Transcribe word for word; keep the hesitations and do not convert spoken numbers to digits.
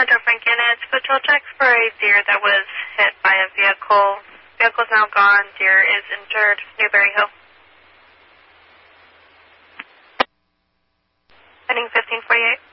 Central Franklin. It's patrol check for a deer that was hit by a vehicle. Vehicle's now gone. Deer is injured. Newberry Hill. Heading fifteen forty-eight.